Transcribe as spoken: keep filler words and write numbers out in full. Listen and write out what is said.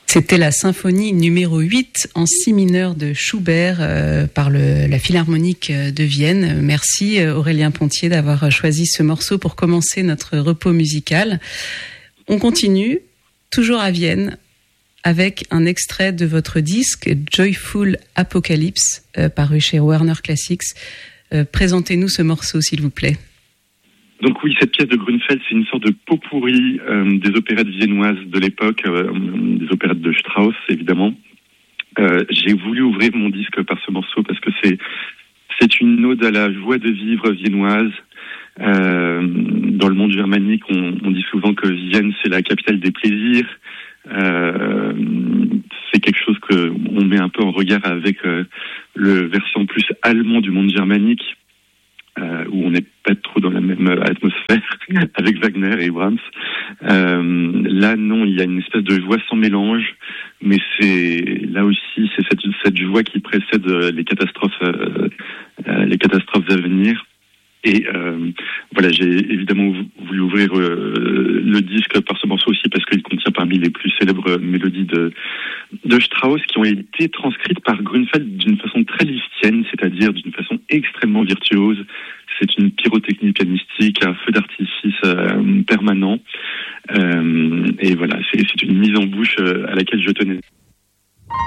C'était la symphonie numéro huit en si mineur de Schubert euh, par le, la Philharmonique de Vienne. Merci Aurélien Pontier d'avoir choisi ce morceau pour commencer notre repos musical. On continue, toujours à Vienne, avec un extrait de votre disque Joyful Apocalypse, euh, paru chez Warner Classics. Euh, présentez-nous ce morceau, s'il vous plaît. Donc oui, cette pièce de Grünfeld, c'est une sorte de pot-pourri euh, des opérettes viennoises de l'époque, euh, des opérettes de Strauss, évidemment. Euh, j'ai voulu ouvrir mon disque par ce morceau parce que c'est c'est une ode à la joie de vivre viennoise. Euh, dans le monde germanique, on, on dit souvent que Vienne, c'est la capitale des plaisirs. Euh, c'est quelque chose que on met un peu en regard avec euh, le versant plus allemand du monde germanique. Euh, où on n'est pas trop dans la même atmosphère avec Wagner et Brahms. Euh, là, non, il y a une espèce de joie sans mélange, mais c'est là aussi, c'est cette, cette joie qui précède les catastrophes, euh, euh, les catastrophes à venir. Et euh, voilà, j'ai évidemment voulu ouvrir euh, le disque par ce morceau aussi parce qu'il contient parmi les plus célèbres mélodies de, de Strauss qui ont été transcrites par Grünfeld d'une façon très lisztienne, c'est-à-dire d'une façon extrêmement virtuose. C'est une pyrotechnie pianistique, un feu d'artifice euh, permanent. Euh, et voilà, c'est, c'est une mise en bouche euh, à laquelle je tenais.